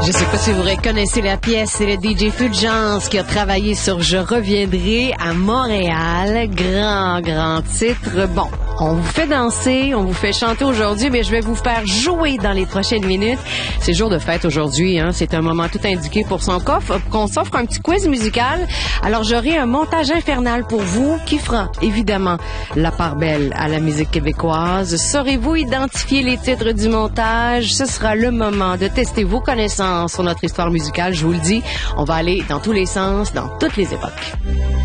Je sais pas si vous reconnaissez la pièce, c'est le DJ Fulgence qui a travaillé sur Je reviendrai à Montréal. Grand titre. Bon, on vous fait danser, on vous fait chanter aujourd'hui, mais je vais vous faire jouer dans les prochaines minutes. C'est jour de fête aujourd'hui, hein. C'est un moment tout indiqué pour qu'on s'offre un petit quiz musical. Alors j'aurai un montage infernal pour vous qui fera évidemment la part belle à la musique québécoise. Saurez-vous identifier les titres du montage? Ce sera le moment de tester vos connaissances sur notre histoire musicale. Je vous le dis, on va aller dans tous les sens, dans toutes les époques.